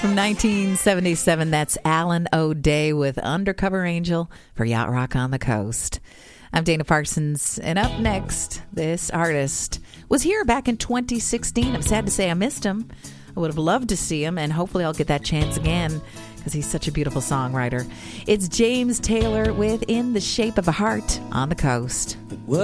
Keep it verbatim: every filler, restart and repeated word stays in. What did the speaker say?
From nineteen seventy-seven, that's Alan O'Day with Undercover Angel for Yacht Rock on the Coast. I'm Dana Parsons, and up next, this artist was here back in twenty sixteen. I'm sad to say I missed him. I would have loved to see him, and hopefully I'll get that chance again because he's such a beautiful songwriter. It's James Taylor with In the Shape of a Heart on the Coast.